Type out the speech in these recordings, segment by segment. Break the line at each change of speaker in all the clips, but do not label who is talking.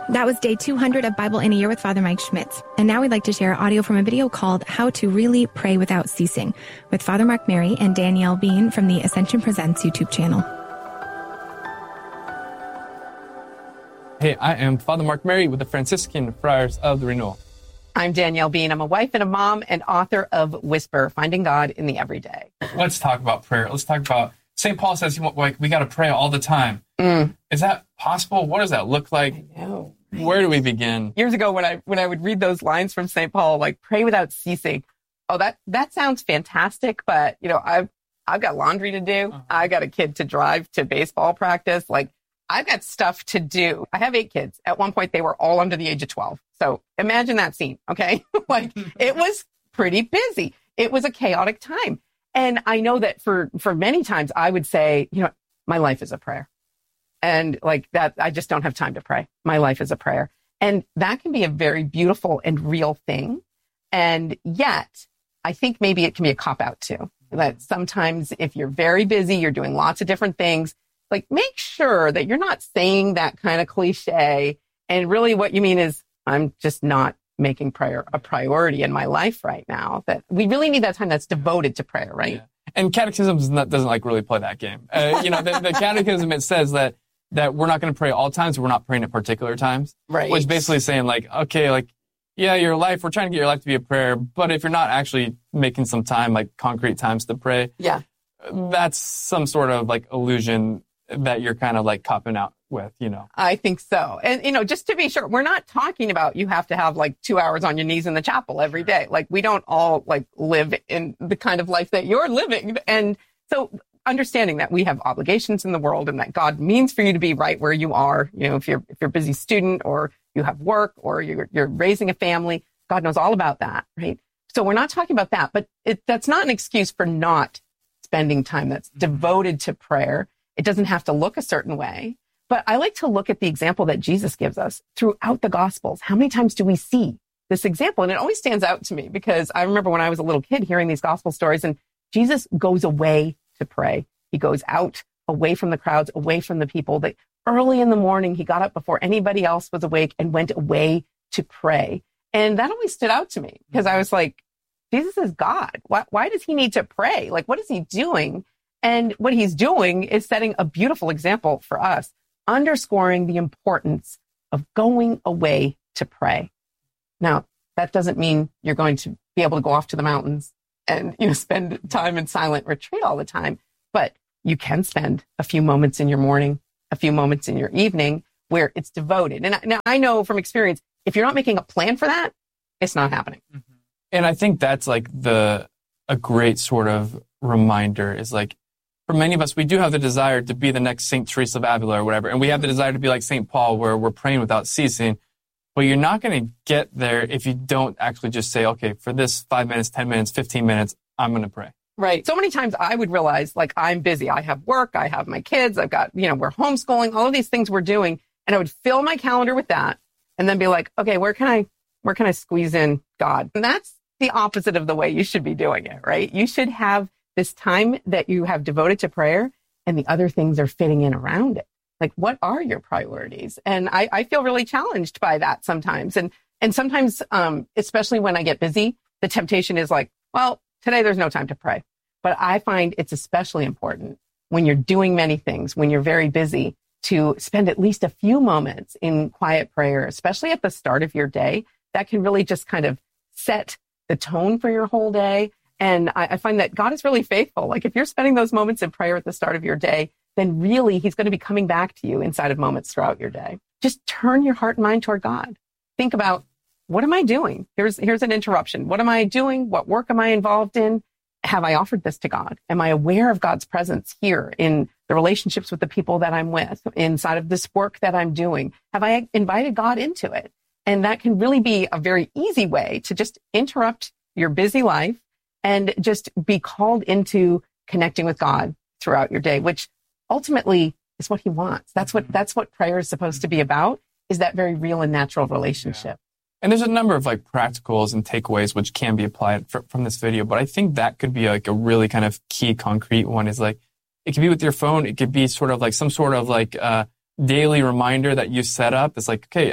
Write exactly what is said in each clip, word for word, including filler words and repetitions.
That was day two hundred of Bible in a Year with Father Mike Schmitz. And now we'd like to share audio from a video called How to Really Pray Without Ceasing with Father Mark Mary and Danielle Bean from the Ascension Presents YouTube channel.
Hey, I am Father Mark Mary with the Franciscan Friars of the Renewal.
I'm Danielle Bean. I'm a wife and a mom and author of Whisper, Finding God in the Everyday.
Let's talk about prayer. Let's talk about, Saint Paul says, like, we got to pray all the time.
Mm.
Is that possible? What does that look like?
I know.
Where do we begin?
Years ago, when I when I would read those lines from Saint Paul, like pray without ceasing. Oh, that that sounds fantastic, but you know, I've I've got laundry to do. Uh-huh. I got a kid to drive to baseball practice. Like I've got stuff to do. I have eight kids. At one point, they were all under the age of twelve. So imagine that scene, okay? Like it was pretty busy. It was a chaotic time, and I know that for for many times, I would say, you know, my life is a prayer. And like that, I just don't have time to pray. My life is a prayer. And that can be a very beautiful and real thing. And yet, I think maybe it can be a cop-out too. That sometimes if you're very busy, you're doing lots of different things, like make sure that you're not saying that kind of cliche. And really what you mean is, I'm just not making prayer a priority in my life right now. That we really need that time that's devoted to prayer, right? Yeah.
And catechism doesn't, doesn't like really play that game. Uh, you know, the, the catechism, it says that that we're not going to pray all times. We're not praying at particular times.
Right.
Which basically saying like, okay, like, yeah, your life, we're trying to get your life to be a prayer. But if you're not actually making some time, like concrete times to pray,
yeah,
that's some sort of like illusion that you're kind of like copping out with, you know?
I think so. And, you know, just to be sure, we're not talking about you have to have like two hours on your knees in the chapel every day. Like we don't all like live in the kind of life that you're living. And so understanding that we have obligations in the world and that God means for you to be right where you are. You know, if you're, if you're a busy student or you have work or you're, you're raising a family, God knows all about that, right? So we're not talking about that, but it, that's not an excuse for not spending time that's devoted to prayer. It doesn't have to look a certain way, but I like to look at the example that Jesus gives us throughout the Gospels. How many times do we see this example? And it always stands out to me because I remember when I was a little kid hearing these gospel stories and Jesus goes away to pray. He goes out away from the crowds, away from the people. That early in the morning, he got up before anybody else was awake and went away to pray. And that always stood out to me because I was like, Jesus is God. Why, why does he need to pray? Like, what is he doing? And what he's doing is setting a beautiful example for us, underscoring the importance of going away to pray. Now, that doesn't mean you're going to be able to go off to the mountains and, you know, spend time in silent retreat all the time. But you can spend a few moments in your morning, a few moments in your evening where it's devoted. And now I know from experience, if you're not making a plan for that, it's not happening.
Mm-hmm. And I think that's like the, a great sort of reminder is like, for many of us, we do have the desire to be the next Saint Teresa of Avila or whatever. And we have the desire to be like Saint Paul where we're praying without ceasing. But you're not going to get there if you don't actually just say, okay, for this five minutes, ten minutes, fifteen minutes, I'm going to pray.
Right. So many times I would realize like I'm busy. I have work. I have my kids. I've got, you know, we're homeschooling, all of these things we're doing. And I would fill my calendar with that and then be like, okay, where can I, where can I squeeze in God? And that's the opposite of the way you should be doing it, right? You should have this time that you have devoted to prayer and the other things are fitting in around it. Like, what are your priorities? And I, I feel really challenged by that sometimes. And, and sometimes, um, especially when I get busy, the temptation is like, well, today there's no time to pray. But I find it's especially important when you're doing many things, when you're very busy, to spend at least a few moments in quiet prayer, especially at the start of your day. That can really just kind of set the tone for your whole day. And I, I find that God is really faithful. Like if you're spending those moments in prayer at the start of your day, then really he's going to be coming back to you inside of moments throughout your day. Just turn your heart and mind toward God. Think about, what am I doing? Here's, here's an interruption. What am I doing? What work am I involved in? Have I offered this to God? Am I aware of God's presence here in the relationships with the people that I'm with, inside of this work that I'm doing? Have I invited God into it? And that can really be a very easy way to just interrupt your busy life and just be called into connecting with God throughout your day, which ultimately is what he wants. That's what, that's what prayer is supposed to be about, is that very real and natural relationship.
Yeah. And there's a number of like practicals and takeaways which can be applied fr- from this video, but I think that could be like a really kind of key concrete one is like, it could be with your phone. It could be sort of like some sort of like uh daily reminder that you set up. It's like, okay,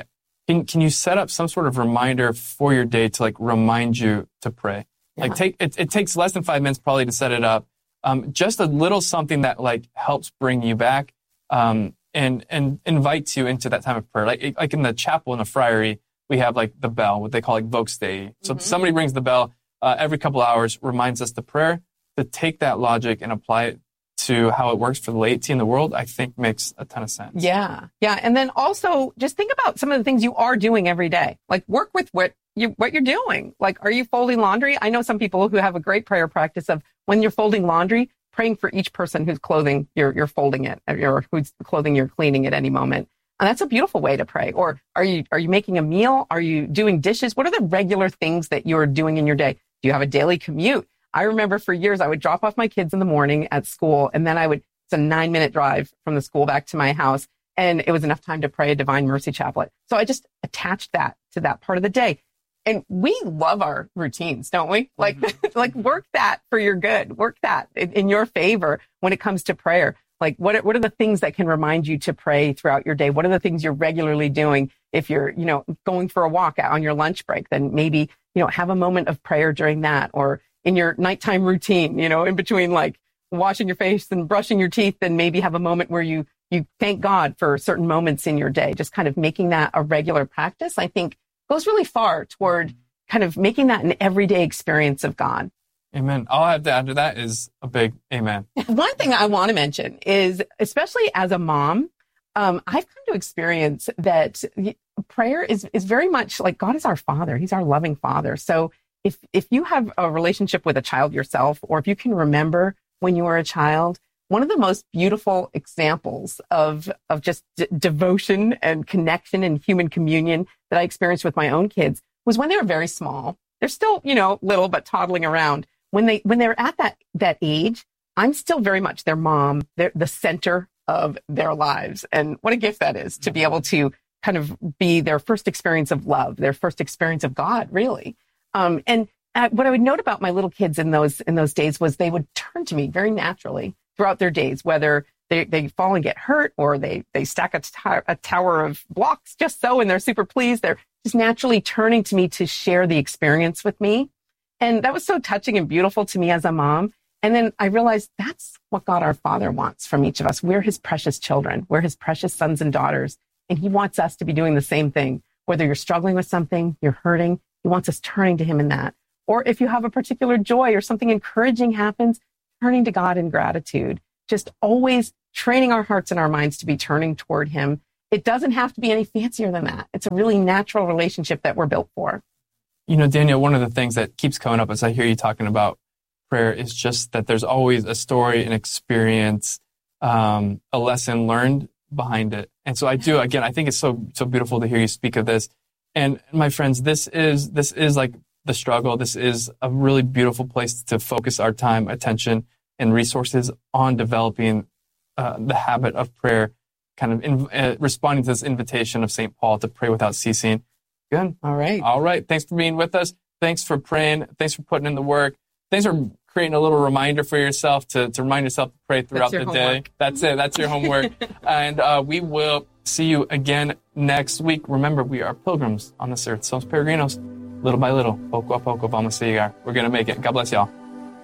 can can you set up some sort of reminder for your day to like remind you to pray? Yeah. Like take it, it takes less than five minutes probably to set it up. Um, just a little something that like helps bring you back um, and and invites you into that time of prayer. Like like in the chapel in the friary, we have like the bell, what they call like Vox Dei. So mm-hmm. somebody rings the bell uh, every couple hours, reminds us the prayer. To take that logic and apply it to how it works for the laity in the world, I think makes a ton of sense.
Yeah. Yeah. And then also just think about some of the things you are doing every day. Like work with what you, what you're doing. Like, are you folding laundry? I know some people who have a great prayer practice of when you're folding laundry, praying for each person whose clothing you're, you're folding it, or whose clothing you're cleaning at any moment. And that's a beautiful way to pray. Or are you, are you making a meal? Are you doing dishes? What are the regular things that you're doing in your day? Do you have a daily commute? I remember for years, I would drop off my kids in the morning at school, and then I would, it's a nine minute drive from the school back to my house. And it was enough time to pray a Divine Mercy Chaplet. So I just attached that to that part of the day. And we love our routines, don't we? Like, mm-hmm. like work that for your good, work that in, in your favor when it comes to prayer. Like what are, what are the things that can remind you to pray throughout your day? What are the things you're regularly doing? If you're, you know, going for a walk on your lunch break, then maybe, you know, have a moment of prayer during that, or in your nighttime routine, you know, in between like washing your face and brushing your teeth, then maybe have a moment where you, you thank God for certain moments in your day. Just kind of making that a regular practice, I think goes really far toward kind of making that an everyday experience of God.
Amen. All I have to add to that is a big amen.
One thing I want to mention is, especially as a mom, um, I've come to experience that prayer is, is very much like God is our Father. He's our loving Father. So If if you have a relationship with a child yourself, or if you can remember when you were a child, one of the most beautiful examples of of just d- devotion and connection and human communion that I experienced with my own kids was when they were very small. They're still, you know, little but toddling around. When they when they're at that that age, I'm still very much their mom. They're the center of their lives, and what a gift that is to be able to kind of be their first experience of love, their first experience of God, really. Um, and uh, what I would note about my little kids in those in those days was they would turn to me very naturally throughout their days, whether they, they fall and get hurt, or they they stack a, t- a tower of blocks just so, and they're super pleased. They're just naturally turning to me to share the experience with me. And that was so touching and beautiful to me as a mom. And then I realized that's what God our Father wants from each of us. We're his precious children. We're his precious sons and daughters. And he wants us to be doing the same thing. Whether you're struggling with something, you're hurting, he wants us turning to him in that. Or if you have a particular joy or something encouraging happens, turning to God in gratitude. Just always training our hearts and our minds to be turning toward him. It doesn't have to be any fancier than that. It's a really natural relationship that we're built for.
You know, Danielle, one of the things that keeps coming up as I hear you talking about prayer is just that there's always a story, an experience, um, a lesson learned behind it. And so I do, again, I think it's so so beautiful to hear you speak of this. And my friends, this is this is like the struggle. This is a really beautiful place to focus our time, attention, and resources on developing uh, the habit of prayer, kind of in, uh, responding to this invitation of Saint Paul to pray without ceasing. Good.
All right.
All right. Thanks for being with us. Thanks for praying. Thanks for putting in the work. Thanks for creating a little reminder for yourself to, to remind yourself to pray throughout the day.
Homework.
That's it. That's your homework. And uh, we will see you again next week. Remember, we are pilgrims on this earth. Somos peregrinos. Little by little, poco a poco, vamos a llegar. We're going to make it. God bless y'all.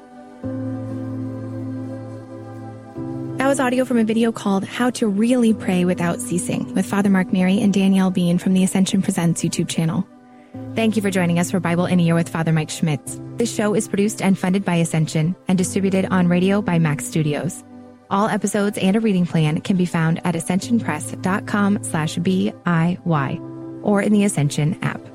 That was audio from a video called How to Really Pray Without Ceasing with Father Mark Mary and Danielle Bean from the Ascension Presents YouTube channel. Thank you for joining us for Bible in a Year with Father Mike Schmitz. This show is produced and funded by Ascension and distributed on radio by Max Studios. All episodes and a reading plan can be found at ascensionpress.com slash B I Y or in the Ascension app.